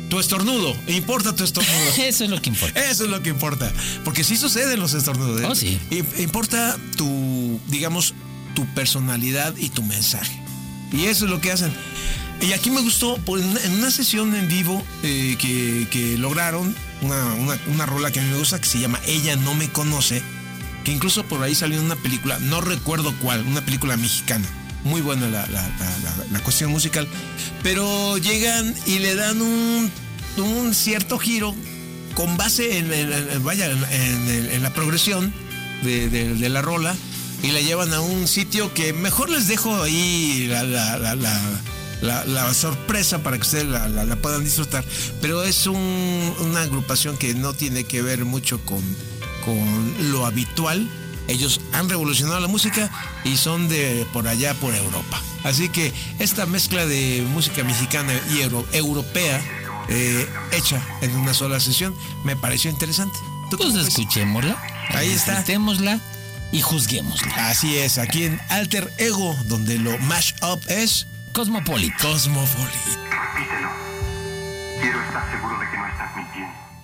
tu estornudo, importa tu estornudo. Eso es lo que importa. Eso es lo que importa, porque sí suceden los estornudos. Oh, sí. Importa tu, digamos, tu personalidad y tu mensaje. Y eso es lo que hacen. Y aquí me gustó, en una sesión en vivo que lograron, una rola que a mí me gusta, que se llama Ella no me conoce, que incluso por ahí salió en una película, no recuerdo cuál, una película mexicana. Muy buena la cuestión musical. Pero llegan y le dan un cierto giro con base en la progresión de la rola, y la llevan a un sitio que mejor les dejo ahí la sorpresa para que ustedes la puedan disfrutar. Pero es una agrupación que no tiene que ver mucho con lo habitual. Ellos han revolucionado la música y son de por allá, por Europa. Así que esta mezcla de música mexicana y europea, hecha en una sola sesión, me pareció interesante. Pues escuchémosla, ahí está, disfrutémosla y juzguémosla. Así es, aquí en Alter Ego, donde lo mash up es Cosmopolitan. Cosmopolitan. Repítelo. Quiero estar seguro de que no estás mintiendo.